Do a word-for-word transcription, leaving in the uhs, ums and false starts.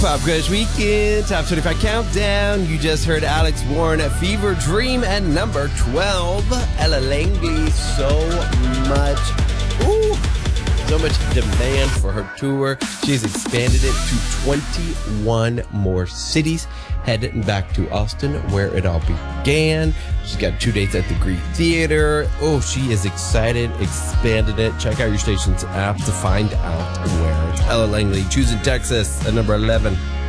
Pop Crush Weekend, Top twenty-five Countdown. You just heard Alex Warren at Fever Dream at number twelve. Ella Langley, so much, ooh, so much demand for her tour. She's expanded it to twenty-one more cities, heading back to Austin, where it all began. She's got two dates at the Greek Theater. Oh, she is excited, expanded it. Check out your station's app to find out where. Ella Langley, Choosing Texas at number eleven.